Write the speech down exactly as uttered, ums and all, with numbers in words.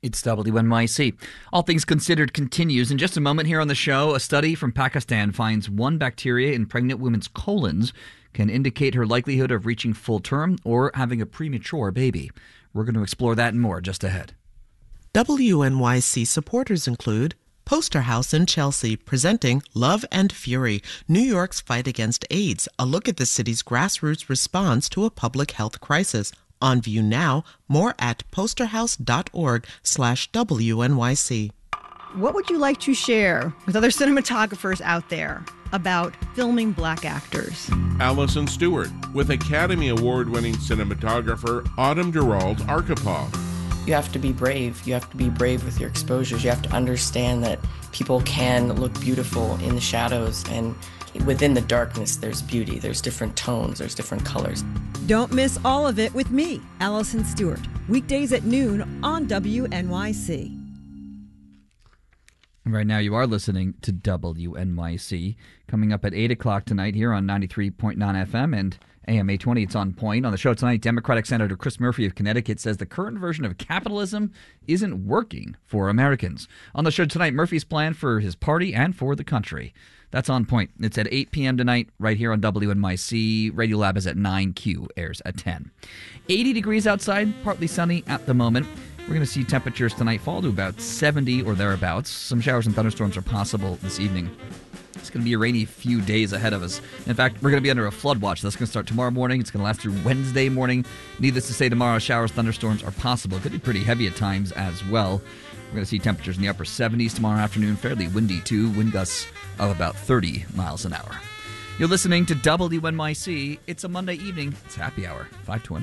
It's W N Y C. All Things Considered continues. In just a moment here on the show, a study from Pakistan finds one bacteria in pregnant women's colons can indicate her likelihood of reaching full term or having a premature baby. We're going to explore that and more just ahead. W N Y C supporters include Poster House in Chelsea, presenting Love and Fury, New York's Fight Against AIDS, a look at the city's grassroots response to a public health crisis. On view now, more at posterhouse.org slash WNYC. What would you like to share with other cinematographers out there about filming black actors? Allison Stewart with Academy Award-winning cinematographer Autumn Gerald Arkhipov. You have to be brave. You have to be brave with your exposures. You have to understand that people can look beautiful in the shadows, and within the darkness, there's beauty. There's different tones. There's different colors. Don't miss all of it with me, Allison Stewart. Weekdays at noon on W N Y C. Right now you are listening to W N Y C. Coming up at eight o'clock tonight here on ninety-three point nine F M and A M eight twenty, it's On Point. On the show tonight, Democratic Senator Chris Murphy of Connecticut says the current version of capitalism isn't working for Americans. On the show tonight, Murphy's plan for his party and for the country. That's On Point. It's at eight p.m. tonight right here on W N Y C. Radiolab is at nine. Q airs at ten. eighty degrees outside, partly sunny at the moment. We're going to see temperatures tonight fall to about seventy or thereabouts. Some showers and thunderstorms are possible this evening. It's going to be a rainy few days ahead of us. In fact, we're going to be under a flood watch. That's going to start tomorrow morning. It's going to last through Wednesday morning. Needless to say, tomorrow showers, thunderstorms are possible. Could be pretty heavy at times as well. We're going to see temperatures in the upper seventies tomorrow afternoon. Fairly windy, too. Wind gusts of about thirty miles an hour. You're listening to W N Y C. It's a Monday evening. It's happy hour, five twenty.